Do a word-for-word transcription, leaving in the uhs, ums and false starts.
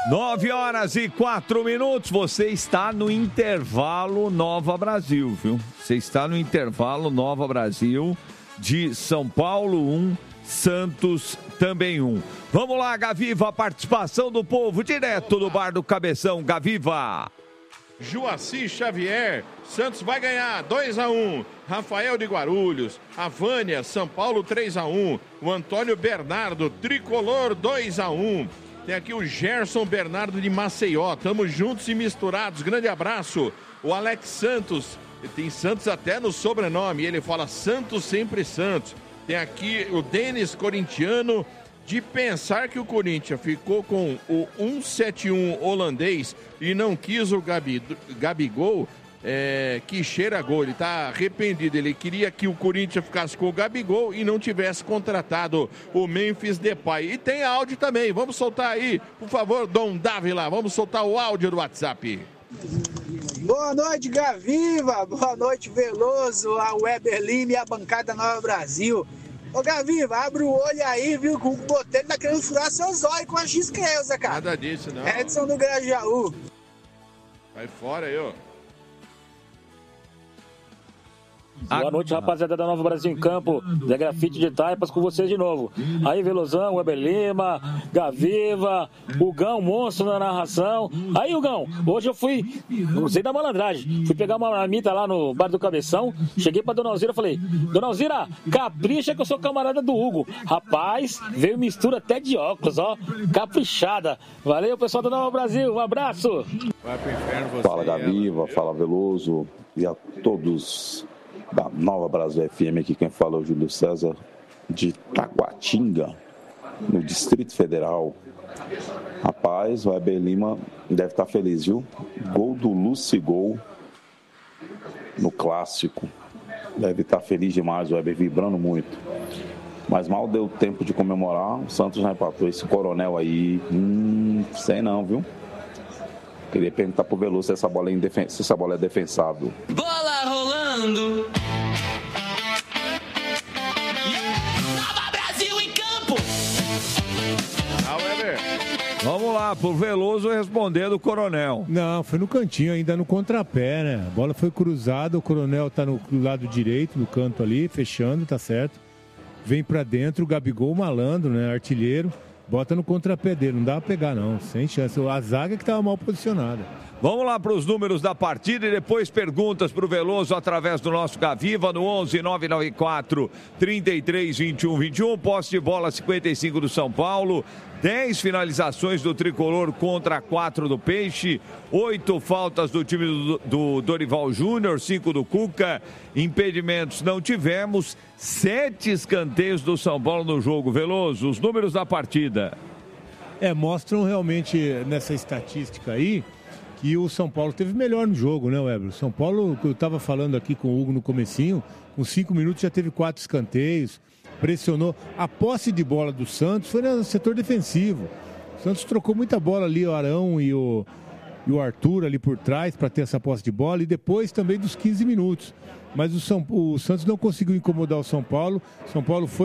Nove horas e quatro minutos, você está no intervalo Nova Brasil, viu? Você está no intervalo Nova Brasil de São Paulo um, Santos também um. Vamos lá, Gaviva, a participação do povo direto do Bar do Cabeção. Gaviva. Joaci Xavier, Santos vai ganhar dois a um. Rafael de Guarulhos, a Vânia, São Paulo três a um. O Antônio Bernardo, Tricolor dois a um. Tem aqui o Gerson Bernardo de Maceió. Tamo juntos e misturados. Grande abraço. O Alex Santos. Tem Santos até no sobrenome. Ele fala Santos sempre Santos. Tem aqui o Denis Corintiano. De pensar que o Corinthians ficou com o cento e setenta e um holandês e não quis o Gabi, Gabigol, é, que cheira gol. Ele está arrependido. Ele queria que o Corinthians ficasse com o Gabigol e não tivesse contratado o Memphis Depay. E tem áudio também. Vamos soltar aí, por favor, Dom Dávila. Vamos soltar o áudio do WhatsApp. Boa noite, Gaviva. Boa noite, Veloso, a Weber Lima e a bancada Nova Brasil. Ô, Gaviva, abre o olho aí, viu? Que o Botelho tá querendo furar seu zóio com a X-Creuza, cara. Nada disso, não. Edson do Grajaú. Vai fora aí, ó. Boa noite, rapaziada da Nova Brasil em Campo, Zé Grafite de Taipas com vocês de novo. Aí, Velozão, Weber Lima, Gaviva, o Gão, monstro na narração. Aí, Hugão, hoje eu fui, não sei da malandragem, fui pegar uma marmita lá no Bar do Cabeção, cheguei pra Dona Alzira e falei, Dona Alzira, capricha que eu sou camarada do Hugo. Rapaz, veio mistura até de óculos, ó, caprichada. Valeu, pessoal da Nova Brasil, um abraço. Vai pro inferno você. Fala, Gaviva, fala, Veloso, e a todos da Nova Brasil F M, aqui quem fala é o Júlio César de Taguatinga, no Distrito Federal. Rapaz, o Weber Lima deve estar feliz, viu? Gol do Lucigol no clássico. Deve estar feliz demais, o Weber vibrando muito. Mas mal deu tempo de comemorar, o Santos já empatou. Esse coronel aí, hum, sei não, viu? Queria perguntar pro Veloso se essa bola é, indefen- se essa bola é defensável. Bola rolando. Nova Brasil em campo. Ah, Weber. Vamos lá, pro Veloso responder do Coronel. Não, foi no cantinho, ainda no contrapé, né? A bola foi cruzada, o Coronel tá no lado direito, no canto ali, fechando, tá certo. Vem pra dentro, o Gabigol malandro, né? Artilheiro. Bota no contrapé dele, não dá pra pegar não, sem chance. A zaga que tava mal posicionada. Vamos lá para os números da partida e depois perguntas para o Veloso através do nosso Gaviva no onze nove nove quatro, trinta e três, vinte e um, vinte e um. Posse de bola cinquenta e cinco do São Paulo. dez finalizações do Tricolor contra quatro do Peixe. oito faltas do time do, do Dorival Júnior, cinco do Cuca. Impedimentos não tivemos. sete escanteios do São Paulo no jogo. Veloso, os números da partida. É, mostram realmente nessa estatística aí que o São Paulo teve melhor no jogo, né, Weber? O São Paulo, que eu estava falando aqui com o Hugo no comecinho, com cinco minutos já teve quatro escanteios, pressionou. A posse de bola do Santos foi no setor defensivo. O Santos trocou muita bola ali, o Arão e o, e o Arthur ali por trás para ter essa posse de bola e depois também dos quinze minutos. Mas o, São, o Santos não conseguiu incomodar o São Paulo. São Paulo foi